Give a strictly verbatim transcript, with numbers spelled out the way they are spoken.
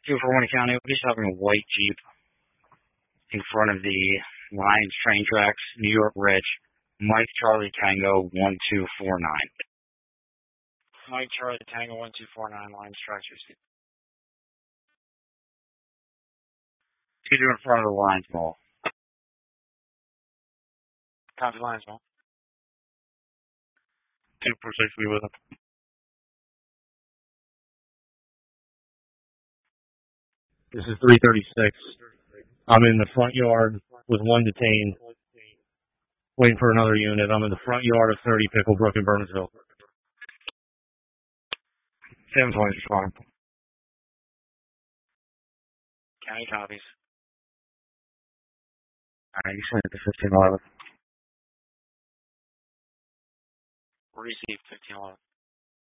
two for one County. We're just having a white Jeep in front of the Lions train tracks, New York Rich, Mike Charlie Tango one two four nine. Mike Charlie Tango one two four nine, Lions tracks. Two in front of the Lions Mall. Copy Lions Mall. Two per six, be with him. This is three thirty-six. I'm in the front yard with one detained, waiting for another unit. I'm in the front yard of thirty Picklebrook in Burnsville. seven twenty is fine. County copies. Alright, you sent it to fifteen eleven. Receive fifteen eleven.